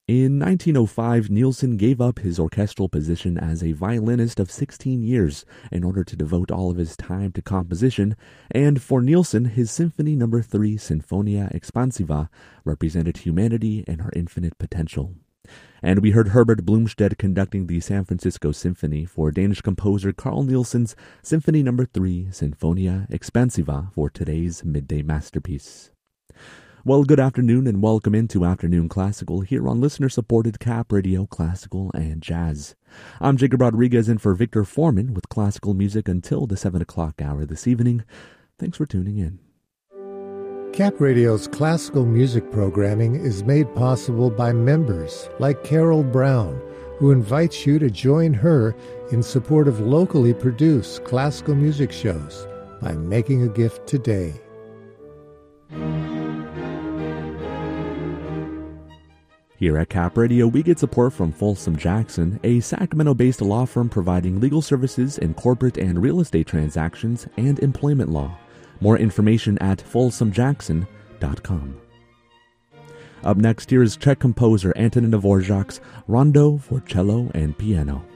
In 1905, Nielsen gave up his orchestral position as a violinist of 16 years in order to devote all of his time to composition, and for Nielsen, his Symphony No. 3, Sinfonia Expansiva, represented humanity and our infinite potential. And we heard Herbert Blomstedt conducting the San Francisco Symphony for Danish composer Carl Nielsen's Symphony No. 3, Sinfonia Expansiva for today's midday masterpiece. Well, good afternoon and welcome into Afternoon Classical here on listener-supported Cap Radio Classical and Jazz. I'm Jacob Rodriguez in for Victor Foreman with classical music until the 7 o'clock hour this evening. Thanks for tuning in. Cap Radio's classical music programming is made possible by members like Carol Brown, who invites you to join her in support of locally produced classical music shows by making a gift today. Here at Cap Radio, we get support from Folsom Jackson, a Sacramento-based law firm providing legal services in corporate and real estate transactions and employment law. More information at folsomjackson.com. Up next, here is Czech composer Antonin Dvorak's Rondo for cello and piano.